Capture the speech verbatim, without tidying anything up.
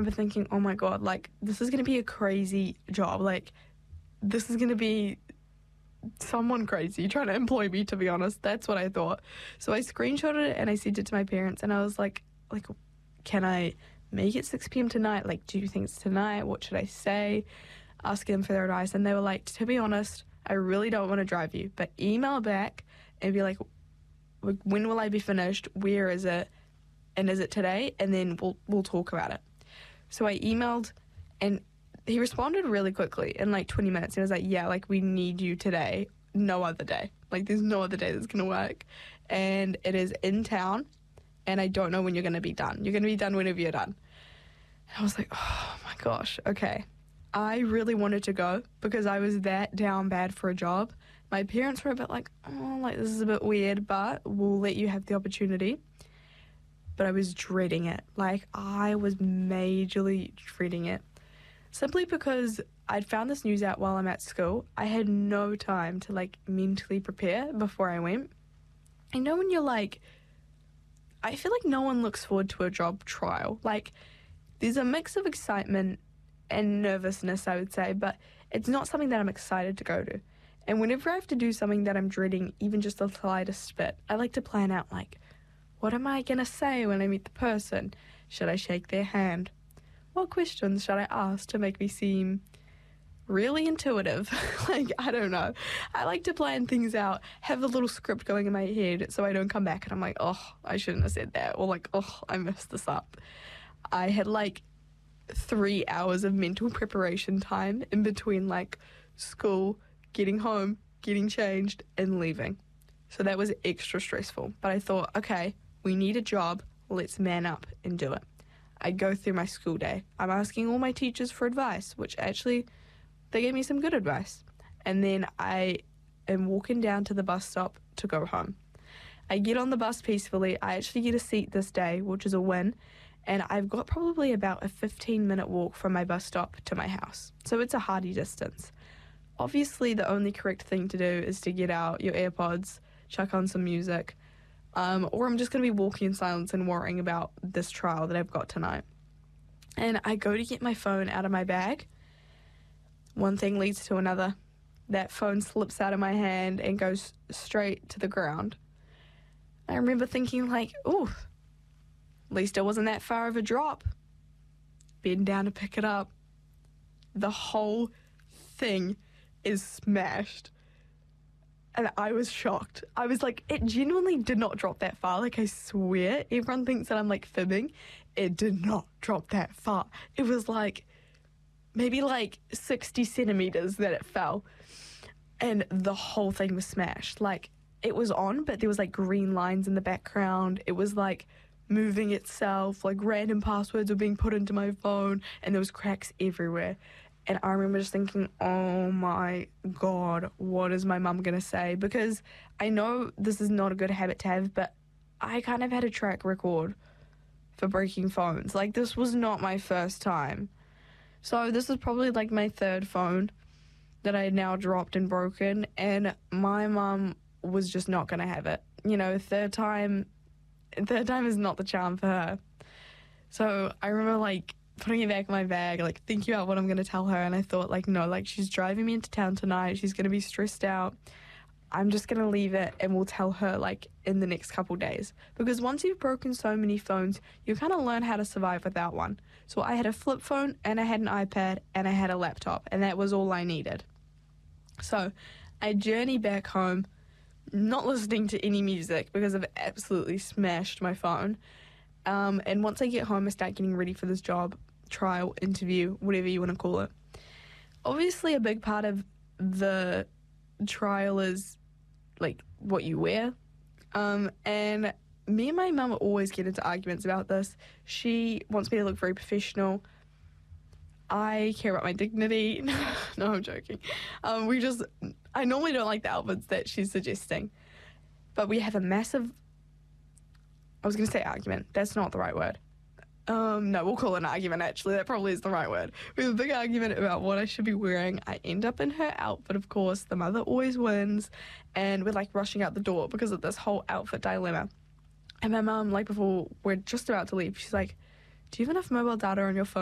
remember thinking, oh my God, like, this is going to be a crazy job. Like, this is going to be someone crazy trying to employ me, to be honest. That's what I thought. So I screenshotted it and I sent it to my parents, and I was like, like, can I make it six p.m. tonight? Like, do you think it's tonight? What should I say? Asking them for their advice. And they were like, to be honest, I really don't want to drive you, but email back and be like, when will I be finished? Where is it? And is it today? And then we'll we'll talk about it. So I emailed, and he responded really quickly in like twenty minutes. And I was like, yeah, like, we need you today, no other day. Like, there's no other day that's going to work. And it is in town, and I don't know when you're going to be done. You're going to be done whenever you're done. And I was like, oh my gosh, okay. I really wanted to go because I was that down bad for a job. My parents were a bit like, oh, like, this is a bit weird, but we'll let you have the opportunity. But I was dreading it. Like, I was majorly dreading it. Simply because I'd found this news out while I'm at school. I had no time to, like, mentally prepare before I went. I know when you're, like, I feel like no one looks forward to a job trial. Like, there's a mix of excitement and nervousness, I would say, but it's not something that I'm excited to go to. And whenever I have to do something that I'm dreading, even just the slightest bit, I like to plan out, like, what am I going to say when I meet the person? Should I shake their hand? What questions should I ask to make me seem really intuitive? Like, I don't know. I like to plan things out, have a little script going in my head so I don't come back and I'm like, oh, I shouldn't have said that. Or like, oh, I messed this up. I had like three hours of mental preparation time in between like school, getting home, getting changed, and leaving. So that was extra stressful. But I thought, okay, we need a job. Let's man up and do it. I go through my school day. I'm asking all my teachers for advice, which actually, they gave me some good advice. And then I am walking down to the bus stop to go home. I get on the bus peacefully. I actually get a seat this day, which is a win. And I've got probably about a fifteen minute walk from my bus stop to my house. So it's a hardy distance. Obviously, the only correct thing to do is to get out your AirPods, chuck on some music, um, or I'm just going to be walking in silence and worrying about this trial that I've got tonight. And I go to get my phone out of my bag. One thing leads to another. That phone slips out of my hand and goes straight to the ground. I remember thinking like, ooh, at least it wasn't that far of a drop. Bend down to pick it up. The whole thing is smashed. And I was shocked. I was like, it genuinely did not drop that far. Like, I swear, everyone thinks that I'm like fibbing. It did not drop that far. It was like, maybe like sixty centimeters that it fell. And the whole thing was smashed. Like, it was on, but there was like green lines in the background. It was like moving itself. Like, random passwords were being put into my phone. And there was cracks everywhere. And I remember just thinking, oh my God, what is my mum going to say? Because I know this is not a good habit to have, but I kind of had a track record for breaking phones. Like, this was not my first time. So this is probably like my third phone that I had now dropped and broken. And my mum was just not going to have it. You know, third time, third time is not the charm for her. So I remember like putting it back in my bag, like thinking about what I'm going to tell her. And I thought like, no, like she's driving me into town tonight. She's going to be stressed out. I'm just going to leave it and we'll tell her like in the next couple days. Because once you've broken so many phones, you kind of learn how to survive without one. So I had a flip phone and I had an iPad and I had a laptop and that was all I needed. So I journey back home, not listening to any music because I've absolutely smashed my phone. Um, and once I get home, I start getting ready for this job, trial, interview, whatever you want to call it. Obviously, a big part of the trial is, like, what you wear. Um, and me and my mum always get into arguments about this. She wants me to look very professional. I care about my dignity. No, I'm joking. Um, we just, I normally don't like the outfits that she's suggesting. But we have a massive, I was going to say argument. That's not the right word. Um, no, we'll call it an argument, actually. That probably is the right word. We have a big argument about what I should be wearing. I end up in her outfit, of course. The mother always wins. And we're, like, rushing out the door because of this whole outfit dilemma. And my mum, like, before we're just about to leave, she's like, do you have enough mobile data on your phone